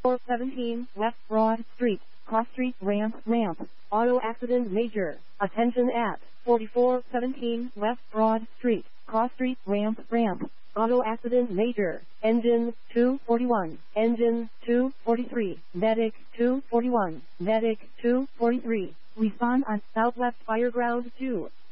417 West Broad Street, Cross Street, ramp, auto accident major, attention at 4417 West Broad Street, Cross Street, ramp, auto accident major, engine 241, engine 243, medic 241, medic 243, respond on Southwest Fireground 2.